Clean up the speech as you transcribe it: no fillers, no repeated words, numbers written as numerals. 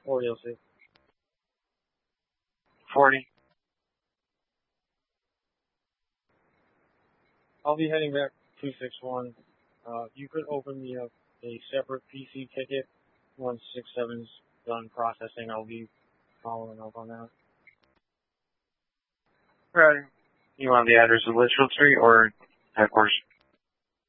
40, you'll see. 40. I'll be heading back 261. You could open me up a separate PC ticket once 67's done processing. I'll be following up on that. Right. You want the address of Litchfield Street or headquarters?